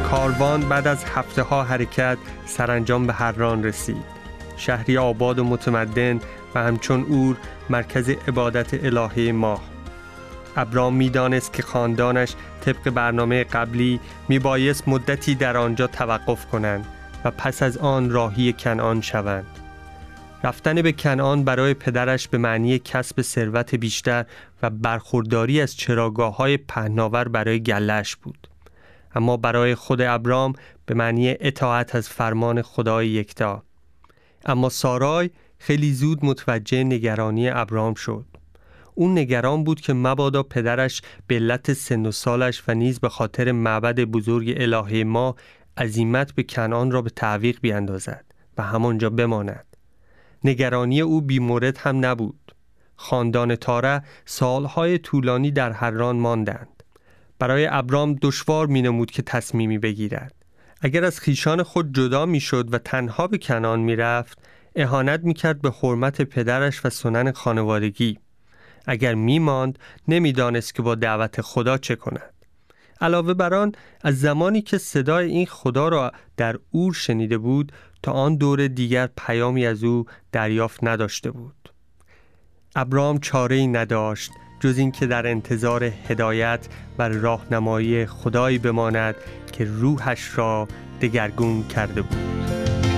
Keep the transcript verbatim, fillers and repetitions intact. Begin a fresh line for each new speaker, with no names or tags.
کاروان بعد از هفته ها حرکت سرانجام به حران رسید. شهری آباد و متمدن و همچون اور مرکز عبادت الهه ماه. ابرام می‌دانست که خاندانش طبق برنامه قبلی میبایست مدتی در آنجا توقف کنند و پس از آن راهی کنعان شوند. رفتن به کنعان برای پدرش به معنی کسب ثروت بیشتر و برخورداری از چراگاه‌های پهناور برای گله‌اش بود. اما برای خود ابرام به معنی اطاعت از فرمان خدای یکتا. اما سارای خیلی زود متوجه نگرانی ابرام شد. اون نگران بود که مبادا پدرش به علت سن و سالش و نیز به خاطر معبد بزرگ الهه ما عزیمت به کنعان را به تعویق بیاندازد و همانجا بماند. نگرانی او بی‌مورد هم نبود. خاندان تاره سالهای طولانی در حران ماندند. برای ابرام دشوار می‌نمود که تصمیمی بگیرد. اگر از خیشان خود جدا می‌شد و تنها به کنعان می‌رفت، اهانت می‌کرد به حرمت پدرش و سنن خانوادگی. اگر می‌ماند، نمی‌دانست که با دعوت خدا چه کند. علاوه بر آن، از زمانی که صدای این خدا را در اور شنیده بود تا آن دور دیگر پیامی از او دریافت نداشته بود. ابرام چاره‌ای نداشت جز این که در انتظار هدایت و راهنمایی خدایی بماند که روحش را دگرگون کرده بود.